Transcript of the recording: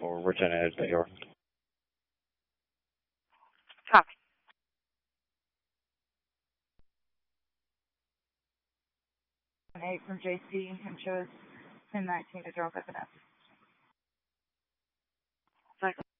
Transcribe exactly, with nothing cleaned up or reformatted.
for Virginia Edge, New York. Copy. eight from J C and shows ten nineteen to drop F N S. Cycle.